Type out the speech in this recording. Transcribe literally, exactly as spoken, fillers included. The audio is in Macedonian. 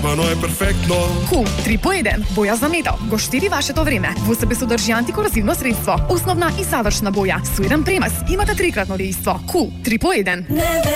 Немано е перфектно. Кул три по еден, боја за метал, го штири вашето време. Во себе содржи антикорозивно средство, основна и завршна боја, со еден премас, имате трикратно дејство. Кул три по еден.